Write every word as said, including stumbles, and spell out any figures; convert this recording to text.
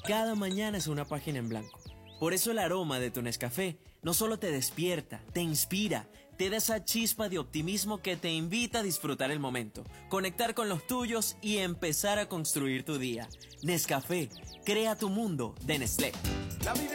Cada mañana es una página en blanco. Por eso el aroma de tu Nescafé no solo te despierta, te inspira, te da esa chispa de optimismo que te invita a disfrutar el momento, conectar con los tuyos y empezar a construir tu día. Nescafé, crea tu mundo de Nestlé. La vida